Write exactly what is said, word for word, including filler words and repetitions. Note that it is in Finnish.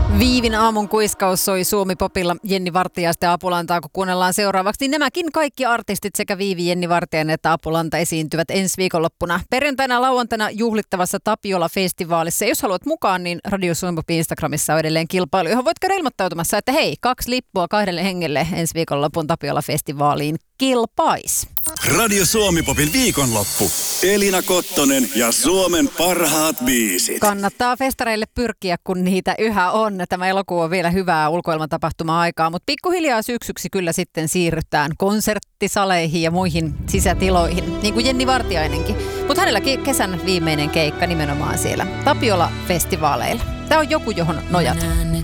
Viivin aamun kuiskaus soi Suomi-popilla Jenni Vartiaista ja Apulantaa, kun kuunnellaan seuraavaksi. Niin nämäkin kaikki artistit sekä Viivi, Jenni Vartiainen että Apulanta esiintyvät ensi viikonloppuna perjantaina ja lauantaina juhlittavassa Tapiola-festivaalissa. Ja jos haluat mukaan, niin Radio Suomi-popin Instagramissa on edelleen kilpailu, johon voit käydä ilmoittautumassa, että hei, kaksi lippua kahdelle hengelle ensi viikonlopun Tapiola-festivaaliin kilpais. Radio Suomi-popin viikonloppu. Elina Kottonen ja Suomen parhaat biisit. Kannattaa festareille pyrkiä, kun niitä yhä on. Tämä elokuu on vielä hyvää ulkoilmatapahtuma-aikaa, mutta pikkuhiljaa syksyksi kyllä sitten siirrytään konserttisaleihin ja muihin sisätiloihin, niin kuin Jenni Vartiainenkin. Mutta hänelläkin kesän viimeinen keikka nimenomaan siellä Tapiola-festivaaleilla. Tämä on joku, johon nojata.